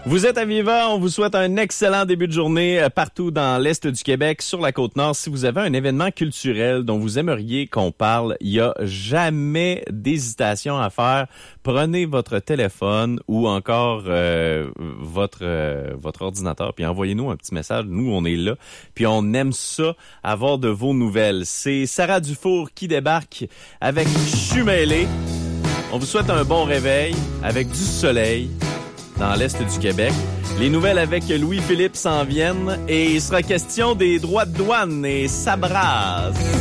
Vous êtes à Viva, on vous souhaite un excellent début de journée partout dans l'Est du Québec, sur la Côte-Nord. Si vous avez un événement culturel dont vous aimeriez qu'on parle, il n'y a jamais d'hésitation à faire. Prenez votre téléphone ou encore votre ordinateur, puis envoyez-nous un petit message. Nous, on est là, puis on aime ça, avoir de vos nouvelles. C'est Sarah Dufour qui débarque avec Je suis mêlé. On vous souhaite un bon réveil avec du soleil dans l'Est du Québec. Les nouvelles avec Louis-Philippe s'en viennent et il sera question des droits de douane et ça brasse.